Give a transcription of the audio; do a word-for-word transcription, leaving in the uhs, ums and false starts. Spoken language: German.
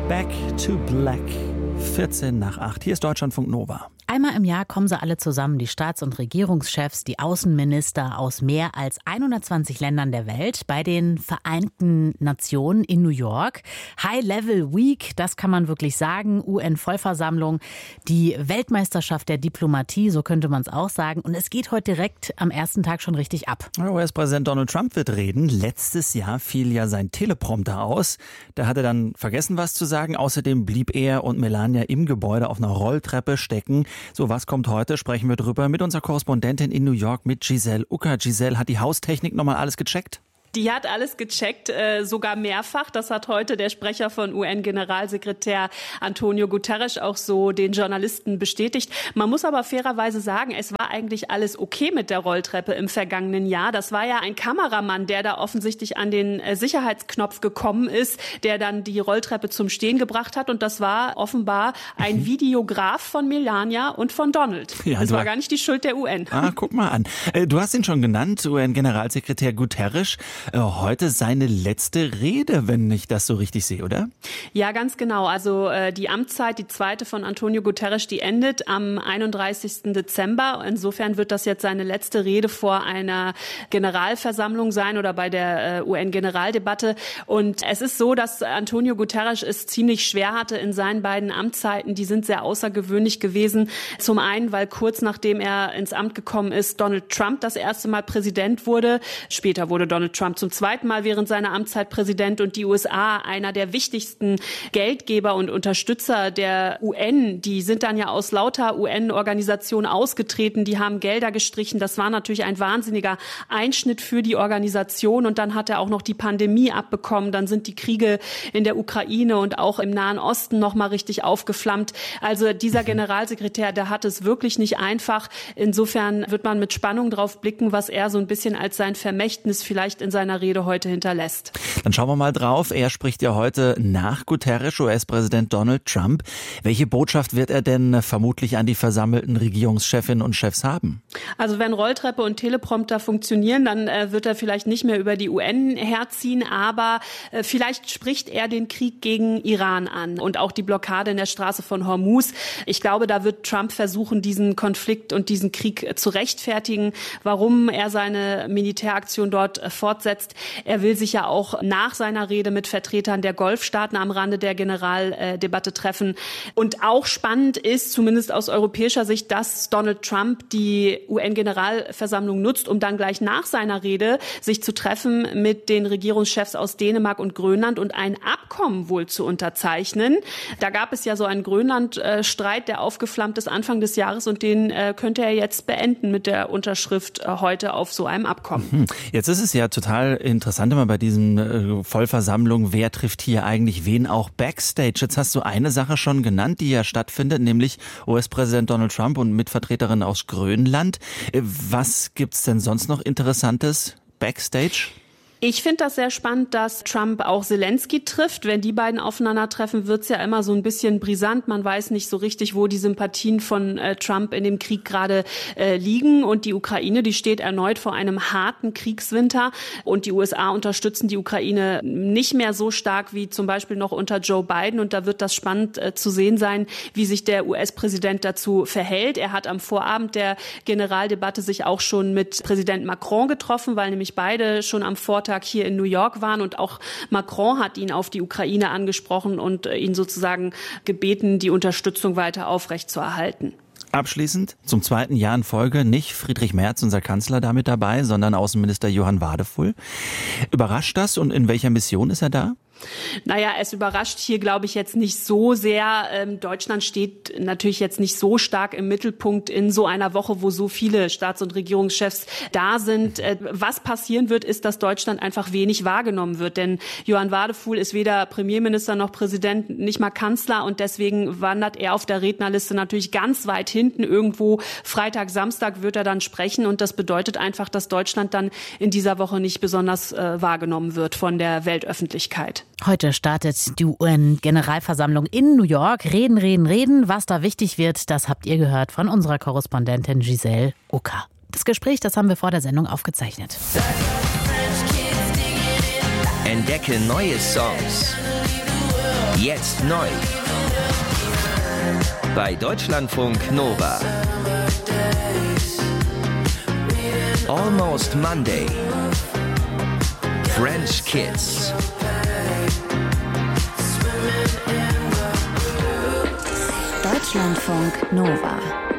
Back to Black. vierzehn nach acht. Hier ist Deutschlandfunk Nova. Einmal im Jahr kommen sie alle zusammen, die Staats- und Regierungschefs, die Außenminister aus mehr als hundertzwanzig Ländern der Welt bei den Vereinten Nationen in New York. High-Level Week, das kann man wirklich sagen. U N-Vollversammlung, die Weltmeisterschaft der Diplomatie, so könnte man es auch sagen. Und es geht heute direkt am ersten Tag schon richtig ab. U S-Präsident Donald Trump wird reden. Letztes Jahr fiel ja sein Teleprompter aus. Da hat er dann vergessen, was zu sagen. Außerdem blieb er und Melania im Gebäude auf einer Rolltreppe stecken. So, was kommt heute? Sprechen wir drüber mit unserer Korrespondentin in New York, mit Giselle Ucker. Giselle, hat die Haustechnik nochmal alles gecheckt? Die hat alles gecheckt, äh, sogar mehrfach. Das hat heute der Sprecher von U N-Generalsekretär Antonio Guterres auch so den Journalisten bestätigt. Man muss aber fairerweise sagen, es war eigentlich alles okay mit der Rolltreppe im vergangenen Jahr. Das war ja ein Kameramann, der da offensichtlich an den äh, Sicherheitsknopf gekommen ist, der dann die Rolltreppe zum Stehen gebracht hat. Und das war offenbar ein mhm. Videograf von Melania und von Donald. Ja, das war gar nicht die Schuld der U N. Ah, guck mal an. Du hast ihn schon genannt, U N-Generalsekretär Guterres. Heute seine letzte Rede, wenn ich das so richtig sehe, oder? Ja, ganz genau. Also äh, die Amtszeit, die zweite von Antonio Guterres, die endet am einunddreißigsten Dezember. Insofern wird das jetzt seine letzte Rede vor einer Generalversammlung sein oder bei der äh, U N-Generaldebatte. Und es ist so, dass Antonio Guterres es ziemlich schwer hatte in seinen beiden Amtszeiten. Die sind sehr außergewöhnlich gewesen. Zum einen, weil kurz nachdem er ins Amt gekommen ist, Donald Trump das erste Mal Präsident wurde. Später wurde Donald Trump zum zweiten Mal während seiner Amtszeit Präsident und die U S A, einer der wichtigsten Geldgeber und Unterstützer der U N, die sind dann ja aus lauter U N-Organisationen ausgetreten, die haben Gelder gestrichen. Das war natürlich ein wahnsinniger Einschnitt für die Organisation und dann hat er auch noch die Pandemie abbekommen. Dann sind die Kriege in der Ukraine und auch im Nahen Osten noch mal richtig aufgeflammt. Also dieser Generalsekretär, der hat es wirklich nicht einfach. Insofern wird man mit Spannung drauf blicken, was er so ein bisschen als sein Vermächtnis vielleicht in seiner Rede heute hinterlässt. Dann schauen wir mal drauf. Er spricht ja heute nach Guterres, U S-Präsident Donald Trump. Welche Botschaft wird er denn vermutlich an die versammelten Regierungschefinnen und Chefs haben? Also wenn Rolltreppe und Teleprompter funktionieren, dann äh, wird er vielleicht nicht mehr über die U N herziehen, aber äh, vielleicht spricht er den Krieg gegen Iran an und auch die Blockade in der Straße von Hormuz. Ich glaube, da wird Trump versuchen, diesen Konflikt und diesen Krieg äh, zu rechtfertigen, warum er seine Militäraktion dort äh, fortsetzt. Er will sich ja auch nach seiner Rede mit Vertretern der Golfstaaten am Rande der Generaldebatte treffen. Und auch spannend ist, zumindest aus europäischer Sicht, dass Donald Trump die U N-Generalversammlung nutzt, um dann gleich nach seiner Rede sich zu treffen mit den Regierungschefs aus Dänemark und Grönland und ein Abkommen wohl zu unterzeichnen. Da gab es ja so einen Grönland-Streit, der aufgeflammt ist Anfang des Jahres und den könnte er jetzt beenden mit der Unterschrift heute auf so einem Abkommen. Jetzt ist es ja total interessant immer bei diesen äh, Vollversammlungen, wer trifft hier eigentlich wen auch backstage. Jetzt hast du eine Sache schon genannt, die ja stattfindet, nämlich U S-Präsident Donald Trump und Mitvertreterin aus Grönland. Äh, was gibt's denn sonst noch Interessantes backstage? Ich finde das sehr spannend, dass Trump auch Zelensky trifft. Wenn die beiden aufeinandertreffen, wird's ja immer so ein bisschen brisant. Man weiß nicht so richtig, wo die Sympathien von äh, Trump in dem Krieg gerade äh, liegen. Und die Ukraine, die steht erneut vor einem harten Kriegswinter. Und die U S A unterstützen die Ukraine nicht mehr so stark wie zum Beispiel noch unter Joe Biden. Und da wird das spannend äh, zu sehen sein, wie sich der U S-Präsident dazu verhält. Er hat am Vorabend der Generaldebatte sich auch schon mit Präsident Macron getroffen, weil nämlich beide schon am Vortag hier in New York waren und auch Macron hat ihn auf die Ukraine angesprochen und ihn sozusagen gebeten, die Unterstützung weiter aufrechtzuerhalten. Abschließend, zum zweiten Jahr in Folge, nicht Friedrich Merz, unser Kanzler, damit dabei, sondern Außenminister Johann Wadefull. Überrascht das und in welcher Mission ist er da? Naja, es überrascht hier, glaube ich, jetzt nicht so sehr. Ähm, Deutschland steht natürlich jetzt nicht so stark im Mittelpunkt in so einer Woche, wo so viele Staats- und Regierungschefs da sind. Äh, was passieren wird, ist, dass Deutschland einfach wenig wahrgenommen wird. Denn Johann Wadefull ist weder Premierminister noch Präsident, nicht mal Kanzler. Und deswegen wandert er auf der Rednerliste natürlich ganz weit hinten. Irgendwo Freitag, Samstag wird er dann sprechen. Und das bedeutet einfach, dass Deutschland dann in dieser Woche nicht besonders äh, wahrgenommen wird von der Weltöffentlichkeit. Heute startet die U N-Generalversammlung in New York. Reden, reden, reden. Was da wichtig wird, das habt ihr gehört von unserer Korrespondentin Giselle Ucker. Das Gespräch, das haben wir vor der Sendung aufgezeichnet. Entdecke neue Songs. Jetzt neu. Bei Deutschlandfunk Nova. Almost Monday. French Kiss. Deutschlandfunk Nova.